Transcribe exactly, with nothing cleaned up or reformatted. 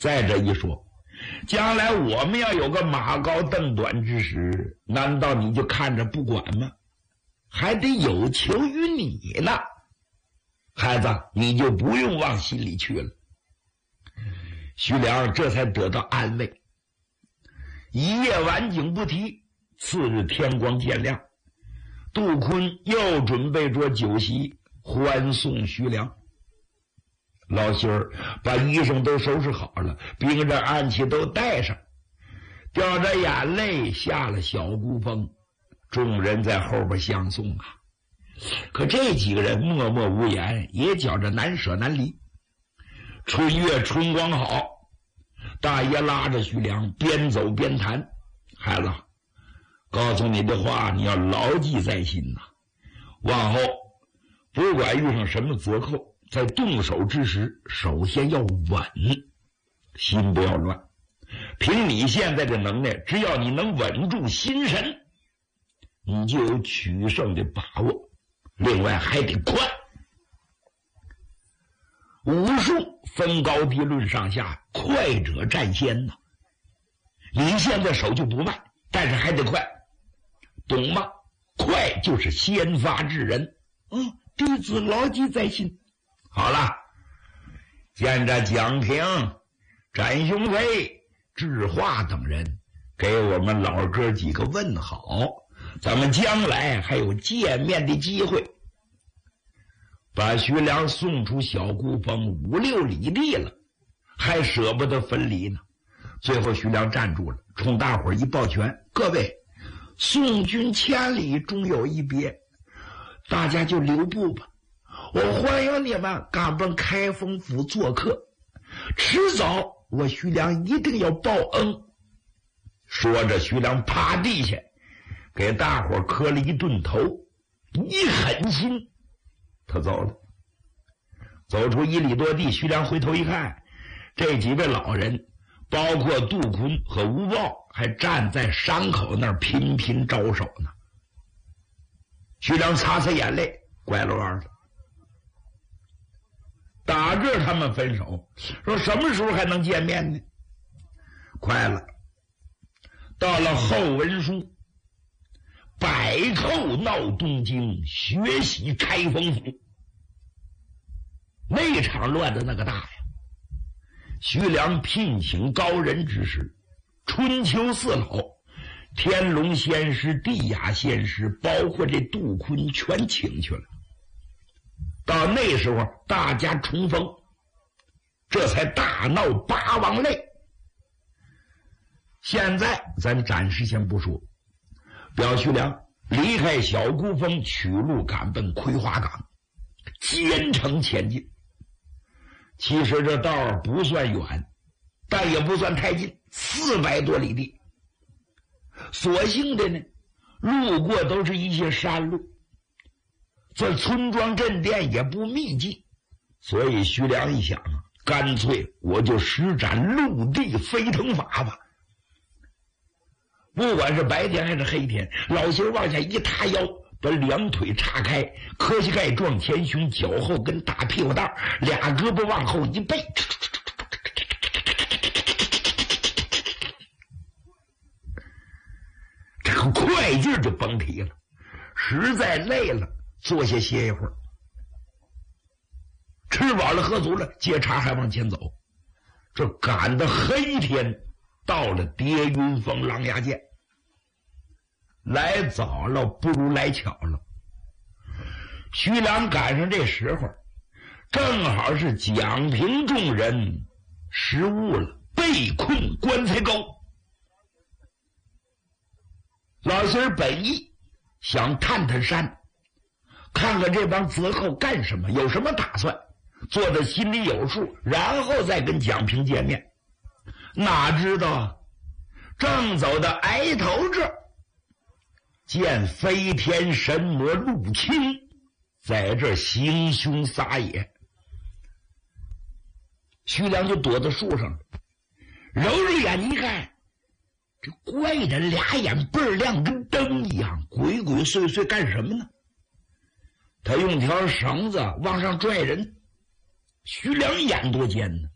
再者一说，将来我们要有个马高凳短之时，难道你就看着不管吗？还得有求于你呢。孩子，你就不用往心里去了。徐良这才得到安慰。一夜晚景不提，次日天光渐亮，杜坤又准备着酒席欢送徐良。老媳儿把衣裳都收拾好了，兵刃暗器都带上，掉着眼泪下了小孤峰。众人在后边相送啊，可这几个人默默无言，也觉着难舍难离。春月春光好，大爷拉着徐良边走边谈：“孩子，告诉你的话你要牢记在心呐、啊。往后不管遇上什么折扣，在动手之时，首先要稳，心不要乱。凭你现在的能耐，只要你能稳住心神，你就有取胜的把握。另外还得快。武术分高低论上下，快者占先呐。你现在手就不慢，但是还得快，懂吗？快就是先发制人。嗯，弟子牢记在心。好了，见着蒋平、展雄飞、智化等人，给我们老哥几个问好，咱们将来还有见面的机会。把徐良送出小孤峰五六里地了，还舍不得分离呢。最后徐良站住了，冲大伙儿一抱拳：“各位，送君千里，终有一别，大家就留步吧。我欢迎你们赶奔开封府做客，迟早我徐良一定要报恩。”说着，徐良趴地下，给大伙儿磕了一顿头，一狠心，他走了。走出一里多地，徐良回头一看，这几位老人，包括杜坤和吴豹，还站在山口那儿频频招手呢。徐良擦擦眼泪，拐了弯了。打这他们分手，说什么时候还能见面呢？快了，到了后文书，百寇闹东京，学习开封府。那场乱的那个大呀！徐良聘请高人之时，春秋四老、天龙仙师、地雅仙师，包括这杜坤，全请去了。到那时候大家重逢，这才大闹八王泪。现在咱暂时先不说，表徐良离开小孤峰，取路赶奔葵花岗，兼程前进。其实这道不算远，但也不算太近，四百多里地。所幸的呢，路过都是一些山路，这村庄镇店也不密集，所以徐良一想啊，干脆我就施展陆地飞腾法吧。不管是白天还是黑天，老媳往下一塌腰，把两腿岔开，磕膝盖撞前胸，脚后跟打屁股蛋，俩胳膊往后一背，这个快劲就甭提了。实在累了，坐下歇一会儿，吃饱了喝足了，接茬还往前走。这赶到黑天，到了叠云峰狼牙涧。来早了不如来巧了，徐良赶上这时候，正好是蒋平众人失误了，被困棺材沟。老媳儿本意想探探山，看看这帮贼寇干什么，有什么打算，做的心里有数，然后再跟蒋平见面。哪知道正走到崖头这儿，见飞天神魔陆清在这行凶撒野，徐良就躲在树上，揉着眼一看，这怪人俩眼倍儿亮，跟灯一样，鬼鬼祟祟干什么呢？他用条绳子往上拽人，徐良眼多尖呢，